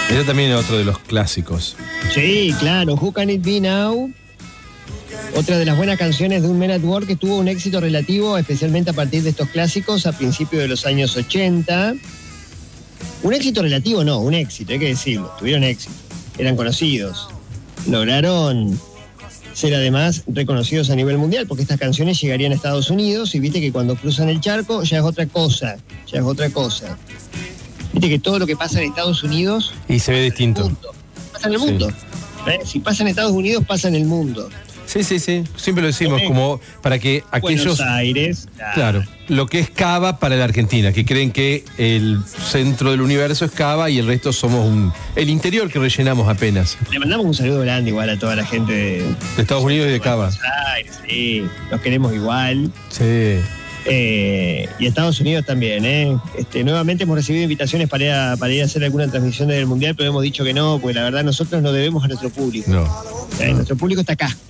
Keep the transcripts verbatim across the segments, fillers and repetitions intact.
Ese también es otro de los clásicos. Sí, claro, Who Can It Be Now. Otra de las buenas canciones de un Men at Work que tuvo un éxito relativo, especialmente a partir de estos clásicos, a principios de los años ochenta. Un éxito relativo, no, un éxito, hay que decirlo. Tuvieron éxito, eran conocidos. Lograron ser además reconocidos a nivel mundial, porque estas canciones llegarían a Estados Unidos y viste que cuando cruzan el charco ya es otra cosa, ya es otra cosa. Viste que todo lo que pasa en Estados Unidos... Y se ve distinto. Pasa en el mundo. Sí. ¿Eh? Si pasa en Estados Unidos, pasa en el mundo. Sí, sí, sí. Siempre lo decimos, como para que aquellos... Buenos Aires. Claro. claro. Lo que es Cava para la Argentina, que creen que el centro del universo es Cava y el resto somos un el interior que rellenamos apenas. Le mandamos un saludo grande igual a toda la gente de, de Estados Unidos y de Cava. Buenos Aires, sí. Los queremos igual. Sí. Eh, y Estados Unidos también, ¿eh? Este, nuevamente hemos recibido invitaciones para ir, a, para ir a hacer alguna transmisión del Mundial, pero hemos dicho que no, porque la verdad nosotros no debemos a nuestro público. No. ¿Eh? no. Nuestro público está acá.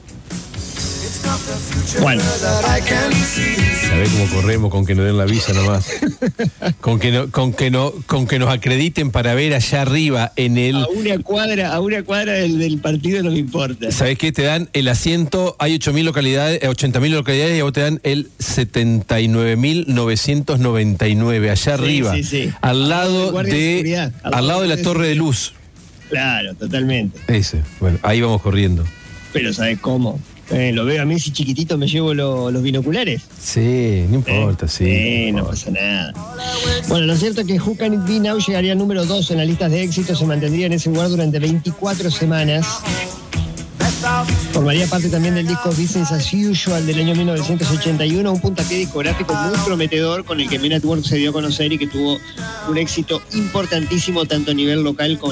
Bueno. ¿Sabés cómo corremos con que nos den la visa nomás? Con que no, con que no, con que nos acrediten para ver allá arriba en el... A una cuadra, a una cuadra del, del partido no me importa. ¿Sabés qué? Te dan el asiento, hay ocho mil localidades, ochenta mil localidades y a vos te dan el setenta y nueve mil novecientos noventa y nueve, allá sí, arriba. Sí, sí. Al lado de, de al, al lado de la torre de luz. Claro, totalmente. Ese, bueno, ahí vamos corriendo. Pero ¿sabés cómo? Eh, lo veo a mí si chiquitito me llevo lo, los binoculares. Sí, no importa, eh, sí. Eh, no, no pasa nada. Bueno, lo cierto es que Who Can It Be Now llegaría al número dos en las listas de éxito, se mantendría en ese lugar durante veinticuatro semanas. Formaría parte también del disco Business as Usual del año mil novecientos ochenta y uno, un puntapié discográfico muy prometedor con el que Men at Work se dio a conocer y que tuvo un éxito importantísimo tanto a nivel local como